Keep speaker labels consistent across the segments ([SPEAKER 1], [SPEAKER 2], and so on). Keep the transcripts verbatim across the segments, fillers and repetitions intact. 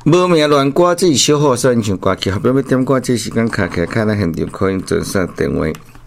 [SPEAKER 1] 无名乱歌，这是小号算唱歌曲，后壁要点歌，这时间卡起来，看咱现场可以做啥电话？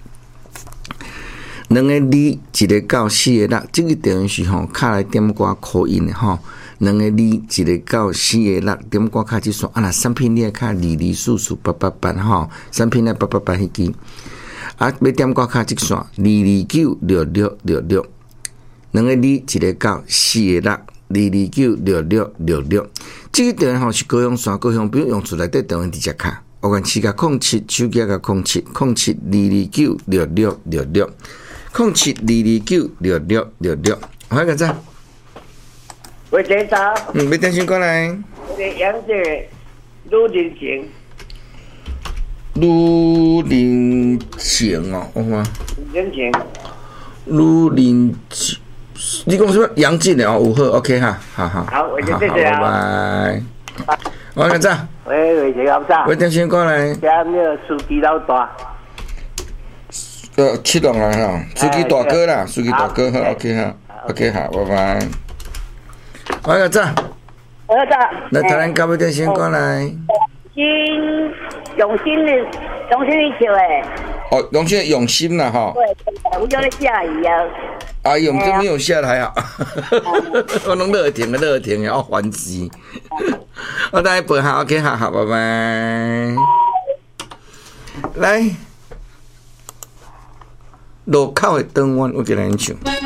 [SPEAKER 1] 两个字，一个到四个六，这个电话是吼，卡来点歌 call in 的吼。两个字，一个到四个六，点歌卡即算啊，那产品你卡二二四四八八八吼，产品咧八八八迄支。啊，要点歌卡即算二二九六六六六，两个字，一个到四个六。二二九六六六六，这个电话吼是高雄线，高雄不用用出来对电话直接卡。我讲七加空七，手机加空七，空七二二九六六六六，空七二二九六六六六。好个咋？
[SPEAKER 2] 喂，先生。
[SPEAKER 1] 嗯，要电信过来。
[SPEAKER 2] 我的杨姐，陆林晴。
[SPEAKER 1] 陆林晴哦，我看。
[SPEAKER 2] 林晴。
[SPEAKER 1] 陆林晴。你讲什么？杨静的哦，有好 ，OK 哈，好好，
[SPEAKER 2] 好，我就谢谢啊，
[SPEAKER 1] 拜拜。我看咋？
[SPEAKER 2] 喂，喂，谁好咋？
[SPEAKER 1] 喂，电信过来。
[SPEAKER 2] 家那个司机老大。
[SPEAKER 1] 呃，启动了哈，司机大哥啦，司机大哥好 ，OK 哈 ，OK 好，拜拜。我看咋？
[SPEAKER 2] 我咋？
[SPEAKER 1] 来，台湾交通电信过来。
[SPEAKER 2] 心用心的，用心的笑诶。
[SPEAKER 1] 哦，用心用心啦哈。
[SPEAKER 2] 对，我叫你下雨啊。
[SPEAKER 1] 哎呦，这没有下来啊！我拢热停啊，热停啊，我烦死！我等下背下 ，OK， 好好，拜拜。来，路口的灯弯，我给咱唱。